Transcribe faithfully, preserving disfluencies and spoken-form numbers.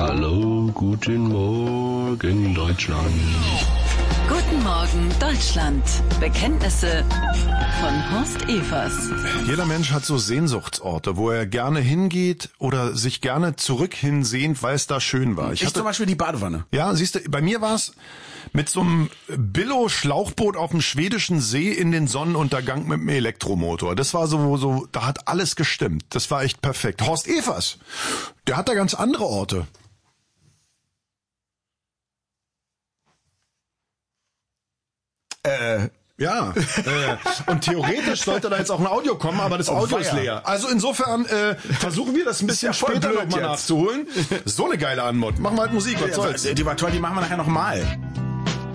Hallo, guten Morgen, Deutschland. Guten Morgen, Deutschland. Bekenntnisse von Horst Evers. Jeder Mensch hat so Sehnsuchtsorte, wo er gerne hingeht oder sich gerne zurück hinsehnt, weil es da schön war. Ich, ich hatte, zum Beispiel die Badewanne. Ja, siehst du, bei mir war es mit so einem Billo-Schlauchboot auf dem schwedischen See in den Sonnenuntergang mit einem Elektromotor. Das war so, so, da hat alles gestimmt. Das war echt perfekt. Horst Evers, der hat da ganz andere Orte. Äh, ja. äh, und theoretisch sollte da jetzt auch ein Audio kommen, aber das Audio ist leer. Also insofern äh, versuchen wir das ein bisschen ja später nochmal nachzuholen. So eine geile Anmod. Machen wir halt Musik, was ja, soll's. Die war toll, die machen wir nachher nochmal.